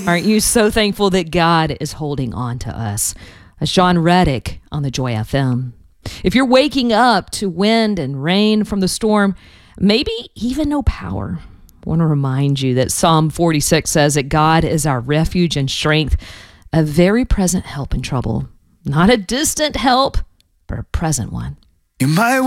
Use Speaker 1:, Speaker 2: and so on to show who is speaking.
Speaker 1: Aren't you so thankful that God is holding on to us? That's John Reddick on the Joy FM. If you're waking up to wind and rain from the storm, maybe even no power, I want to remind you that Psalm 46 says that God is our refuge and strength, a very present help in trouble. Not a distant help, but a present one.
Speaker 2: You might